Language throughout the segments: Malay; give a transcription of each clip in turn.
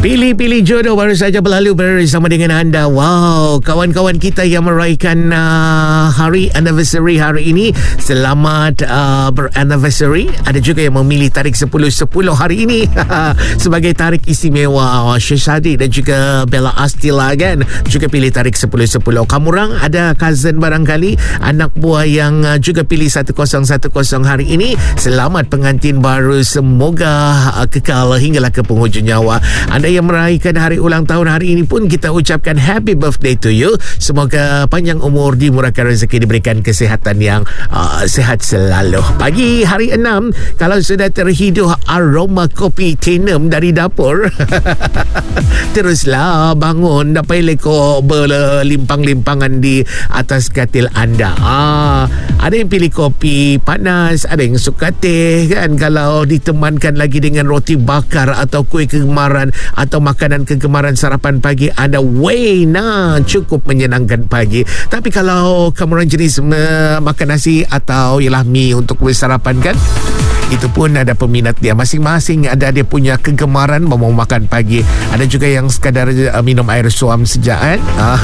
Pilih-pilih jodoh baru saja berlalu bersama dengan anda. Wow, kawan-kawan kita yang meraihkan hari anniversary hari ini, selamat beranniversary. Ada juga yang memilih tarik 10-10 hari ini sebagai tarik istimewa. Syed dan juga Bella Astila kan juga pilih tarik 10-10. Kamu orang ada cousin barangkali, anak buah yang juga pilih 1010 hari ini. Selamat pengantin baru, semoga kekal hinggalah ke penghujung nyawa. Anda yang meraihkan hari ulang tahun hari ini pun kita ucapkan happy birthday to you. Semoga panjang umur, dimurahkan rezeki, diberikan kesihatan yang sihat selalu. Pagi hari 6, kalau sudah terhidup aroma kopi tinem dari dapur teruslah bangun, dapat lekok berlimpang-limpangan di atas katil anda. Ada yang pilih kopi panas, ada yang suka teh kan. Kalau ditemankan lagi dengan roti bakar atau kuih kegemaran atau makanan kegemaran sarapan pagi anda, cukup menyenangkan pagi. Tapi kalau kamu orang jenis makan nasi atau ialah mi untuk bersarapan kan, itu pun ada peminat dia. Masing-masing ada dia punya kegemaran mau makan pagi. Ada juga yang sekadar minum air suam sejak kan.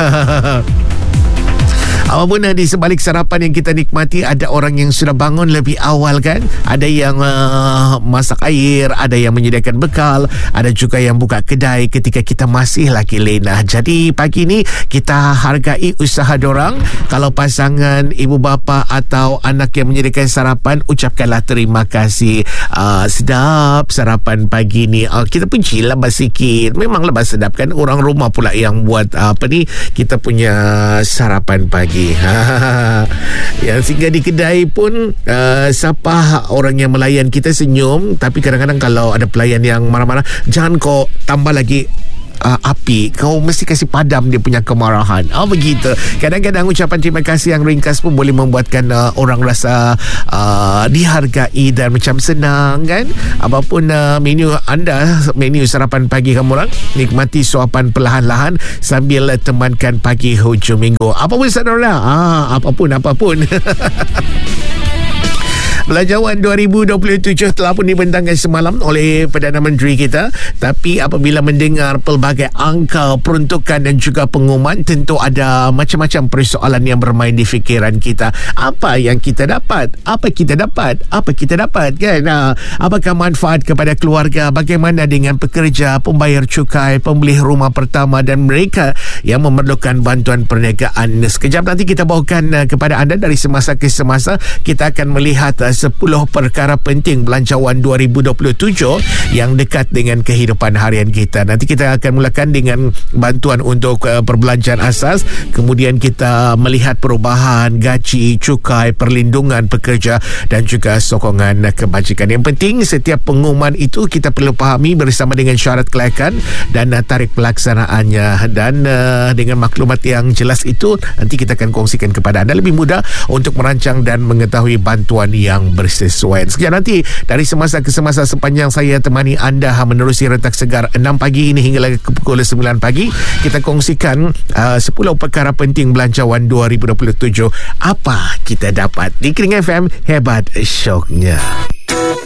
Apapun di sebalik sarapan yang kita nikmati, ada orang yang sudah bangun lebih awal kan. Ada yang masak air, ada yang menyediakan bekal, ada juga yang buka kedai ketika kita masih lagi lena. Jadi pagi ni kita hargai usaha dorang. Kalau pasangan ibu bapa atau anak yang menyediakan sarapan, ucapkanlah terima kasih. Sedap sarapan pagi ni. Kita pun cilabas sikit. Memang lebih sedap kan. Orang rumah pula yang buat kita punya sarapan pagi. Yang singgah di kedai pun siapa orang yang melayan kita senyum. Tapi kadang-kadang kalau ada pelayan yang marah-marah, jangan kau tambah lagi api, kau mesti kasih padam dia punya kemarahan. Begitu. Kadang-kadang ucapan terima kasih yang ringkas pun boleh membuatkan orang rasa dihargai dan macam senang kan. Apapun menu anda, menu sarapan pagi kamu orang, nikmati suapan perlahan-lahan sambil temankan pagi hujung minggu. Apapun saudara, apapun Belanjawan 2027 telah pun dibentangkan semalam oleh Perdana Menteri kita. Tapi apabila mendengar pelbagai angka peruntukan dan juga pengumuman, tentu ada macam-macam persoalan yang bermain di fikiran kita. Apa yang kita dapat? Apa kita dapat kan? Apakah manfaat kepada keluarga? Bagaimana dengan pekerja, pembayar cukai, pembeli rumah pertama dan mereka yang memerlukan bantuan perniagaan? Sekejap nanti kita bawakan kepada anda dari semasa ke semasa. Kita akan melihat 10 perkara penting belanjawan 2027 yang dekat dengan kehidupan harian kita. Nanti kita akan mulakan dengan bantuan untuk perbelanjaan asas. Kemudian kita melihat perubahan gaji, cukai, perlindungan pekerja dan juga sokongan kebajikan. Yang penting setiap pengumuman itu kita perlu fahami bersama dengan syarat kelayakan dan tarikh pelaksanaannya. Dan dengan maklumat yang jelas itu, nanti kita akan kongsikan kepada anda lebih mudah untuk merancang dan mengetahui bantuan yang bersesuaian. Sekejap nanti dari semasa ke semasa sepanjang saya temani anda menerusi rentak segar 6 pagi ini hingga ke pukul 9 pagi. Kita kongsikan 10 perkara penting belanjawan 2027. Apa kita dapat di Kering FM, hebat syoknya.